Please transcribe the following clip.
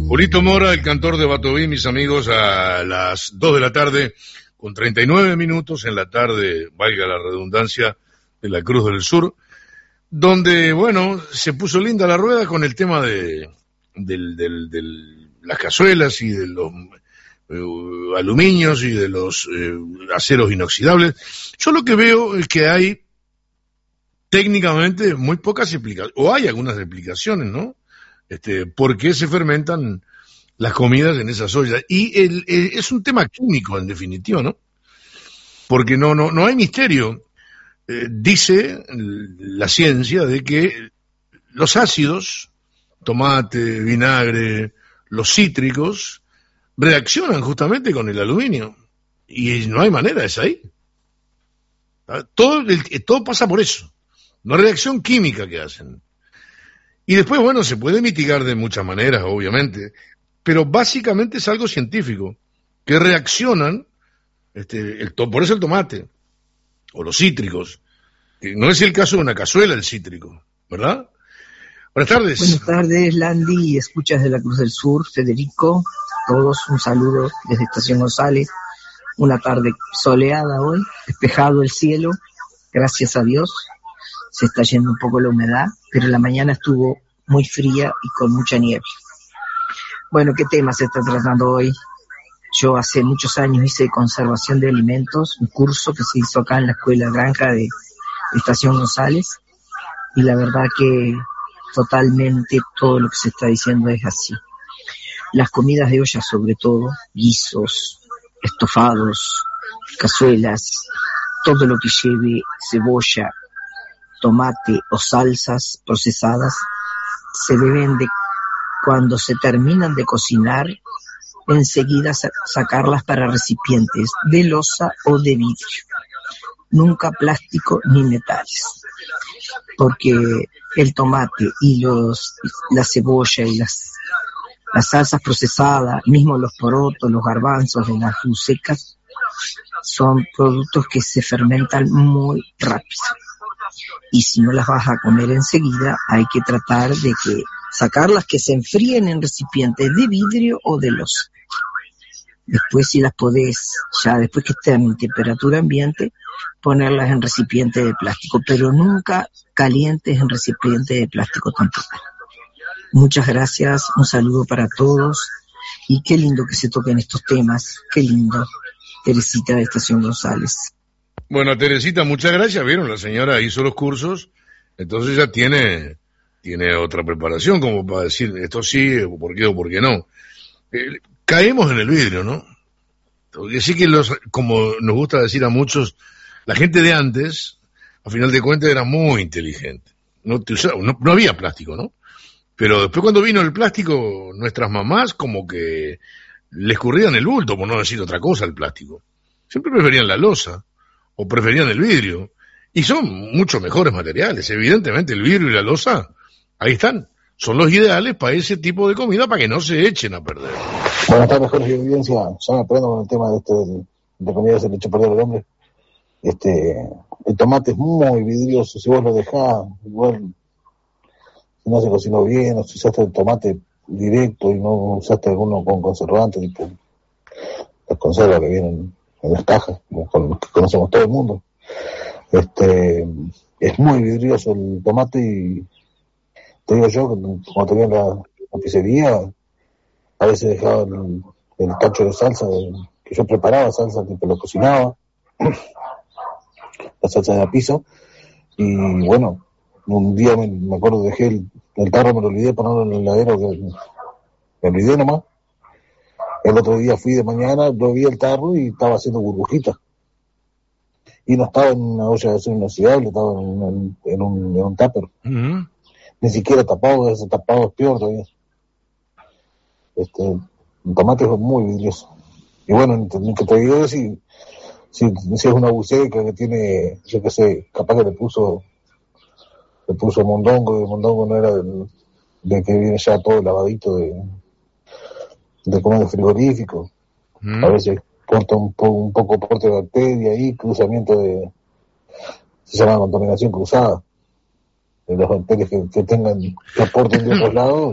Julito Mora, el cantor de Batoví, mis amigos, a las 2 de la tarde, con 39 minutos en la tarde, valga la redundancia, de la Cruz del Sur, donde, bueno, se puso linda la rueda con el tema de las cazuelas y de los aluminios y de los aceros inoxidables. Yo lo que veo es que hay técnicamente muy pocas explicaciones, o hay algunas explicaciones, ¿no? ¿Por qué se fermentan las comidas en esas ollas? Y es un tema químico, en definitiva, ¿no? Porque no hay misterio. Dice la ciencia de que los ácidos, tomate, vinagre, los cítricos, reaccionan justamente con el aluminio. Y no hay manera, es ahí. Todo pasa por eso. Una reacción química que hacen. Y después, bueno, se puede mitigar de muchas maneras, obviamente, pero básicamente es algo científico, que reaccionan, por eso el tomate, o los cítricos, que no es el caso de una cazuela el cítrico, ¿verdad? Buenas tardes. Buenas tardes, Landy, escuchas de la Cruz del Sur, Federico, todos un saludo desde Estación González, una tarde soleada hoy, despejado el cielo, gracias a Dios. Se está yendo un poco la humedad, pero la mañana estuvo muy fría y con mucha niebla. Bueno, ¿qué tema se está tratando hoy? Yo hace muchos años hice conservación de alimentos, un curso que se hizo acá en la Escuela Granja de Estación González, y la verdad que totalmente todo lo que se está diciendo es así. Las comidas de olla, sobre todo, guisos, estofados, cazuelas, todo lo que lleve cebolla, tomate o salsas procesadas, se deben de, cuando se terminan de cocinar, enseguida sacarlas para recipientes de loza o de vidrio, nunca plástico ni metales, porque el tomate y la cebolla y las salsas procesadas, mismo los porotos, los garbanzos de las secas, son productos que se fermentan muy rápido. Y si no las vas a comer enseguida, hay que tratar de sacarlas que se enfríen en recipientes de vidrio o de loza. Después, si las podés, ya después que estén en temperatura ambiente, ponerlas en recipiente de plástico, pero nunca calientes en recipiente de plástico tampoco. Muchas gracias, un saludo para todos, y qué lindo que se toquen estos temas, qué lindo. Teresita de Estación González. Bueno, Teresita, muchas gracias. Vieron, la señora hizo los cursos, entonces ya tiene otra preparación como para decir esto sí, o por qué no. Caemos en el vidrio, ¿no? Así que como nos gusta decir a muchos, la gente de antes, a final de cuentas, era muy inteligente. No había plástico, ¿no? Pero después cuando vino el plástico, nuestras mamás como que les escurrían el bulto, por no decir otra cosa, el plástico. Siempre preferían la loza o preferían el vidrio, y son mucho mejores materiales. Evidentemente el vidrio y la loza, ahí están, son los ideales para ese tipo de comida, para que no se echen a perder. Buenas tardes, Jorge y audiencia. Ya me aprendo con el tema de comida que se le echa a perder al hombre. El tomate es muy vidrioso, si vos lo dejás, igual, si no se cocinó bien, o si usaste el tomate directo y no usaste alguno con conservante, tipo las conservas que vienen en las cajas, que conocemos todo el mundo. Es muy vidrioso el tomate, y te digo yo, que cuando tenía la pizzería, a veces dejaba el cacho de salsa, que yo preparaba salsa, que lo cocinaba, la salsa de la pizza, y bueno, un día me acuerdo, dejé el tarro, me lo olvidé de ponerlo en el heladero, me olvidé nomás. El otro día fui de mañana, lo vi el tarro y estaba haciendo burbujitas. Y no estaba en una olla de acero inoxidable, estaba en un tupper. Uh-huh. Ni siquiera tapado, ese tapado es peor todavía. El tomate es muy vidrioso. Y bueno, que te digo, si es una buceca que tiene, yo qué sé, capaz que le puso mondongo, y el mondongo no era de que viene ya todo lavadito de comer frigorífico. A veces porta un poco porte de bacteria y cruzamiento se llama contaminación cruzada, de las bacterias que aporten de otros lados